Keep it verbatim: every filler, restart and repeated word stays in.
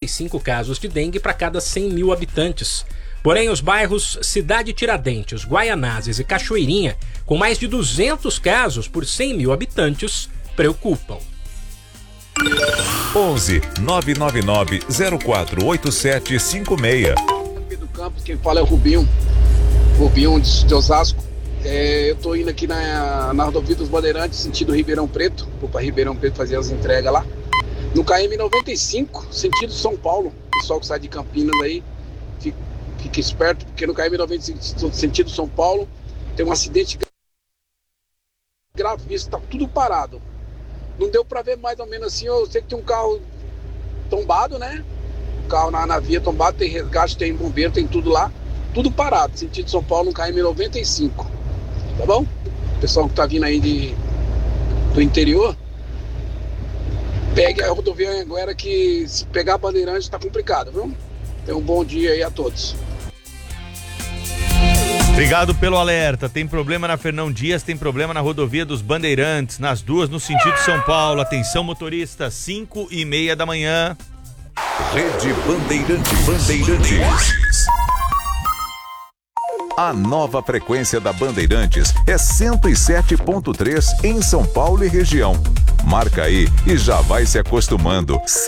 cinco casos de dengue para cada cem mil habitantes. Porém, os bairros Cidade Tiradentes, Guaianazes e Cachoeirinha, com mais de duzentos casos por cem mil habitantes, preocupam. onze nove nove nove zero quatro oito sete cinco seis. Pedro Campos, quem fala é o Rubinho, Rubinho de Osasco. É, eu tô indo aqui na, na rodovia dos Bandeirantes, sentido Ribeirão Preto. Vou para Ribeirão Preto fazer as entregas lá. No K M noventa e cinco, sentido São Paulo. O pessoal que sai de Campinas aí, fica, fica esperto, porque no K M noventa e cinco, sentido São Paulo, tem um acidente gravíssimo, tá tudo parado. Não deu para ver mais ou menos assim, eu sei que tem um carro tombado, né? O carro na, na via tombado, tem resgate, tem bombeiro, tem tudo lá. Tudo parado, sentido São Paulo no K M noventa e cinco. Tá bom? O pessoal que tá vindo aí de, do interior, pegue a rodovia Anhanguera, que se pegar a Bandeirante tá complicado, viu? Então um bom dia aí a todos. Obrigado pelo alerta. Tem problema na Fernão Dias, tem problema na rodovia dos Bandeirantes, nas duas no sentido São Paulo. Atenção motorista, cinco e meia da manhã. Rede Bandeirantes. Bandeirantes. A nova frequência da Bandeirantes é cento e sete ponto três em São Paulo e região. Marca aí e já vai se acostumando.